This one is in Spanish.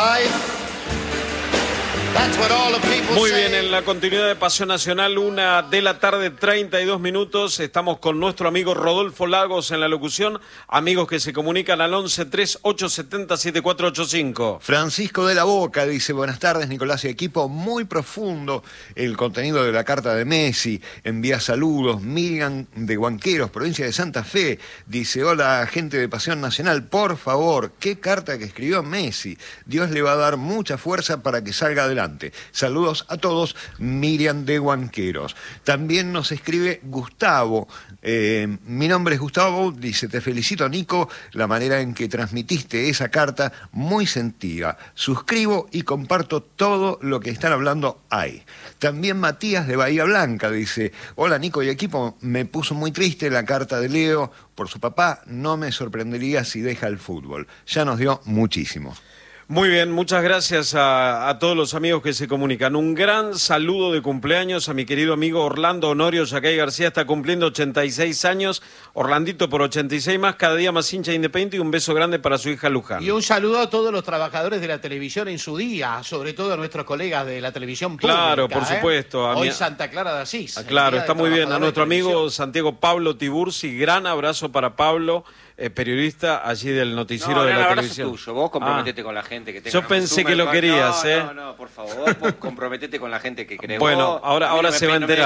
Muy bien, en la continuidad de Pasión Nacional, 1:32 PM. Estamos con nuestro amigo Rodolfo Lagos en la locución. Amigos que se comunican al 11-3870-7485. Francisco de la Boca dice: buenas tardes, Nicolás y equipo. Muy profundo el contenido de la carta de Messi. Envía saludos. Miriam de Huanqueros, provincia de Santa Fe, dice: hola, gente de Pasión Nacional. Por favor, qué carta que escribió Messi. Dios le va a dar mucha fuerza para que salga adelante. Saludos a todos, Miriam de Huanqueros. También nos escribe Gustavo. Mi nombre es Gustavo, dice: te felicito, Nico, la manera en que transmitiste esa carta, muy sentida. Suscribo y comparto todo lo que están hablando ahí. También Matías de Bahía Blanca dice: hola, Nico y equipo, me puso muy triste la carta de Leo por su papá, no me sorprendería si deja el fútbol. Ya nos dio muchísimo. Muy bien, muchas gracias a todos los amigos que se comunican. Un gran saludo de cumpleaños a mi querido amigo Orlando Honorio Yacay García, está cumpliendo 86 años. Orlandito por 86 más, cada día más hincha de Independiente, y un beso grande para su hija Luján. Y un saludo a todos los trabajadores de la televisión en su día, sobre todo a nuestros colegas de la televisión pública. Claro, por supuesto. Hoy Santa Clara de Asís. Claro, está muy bien. A nuestro amigo Santiago Pablo Tiburci, gran abrazo para Pablo, periodista allí del noticiero de la televisión. Tuyo. Vos comprometete con la gente que tenga. Yo pensé que lo querías, no, por favor, vos comprometete con la gente que crees. Bueno, vos. ahora se va a enterar.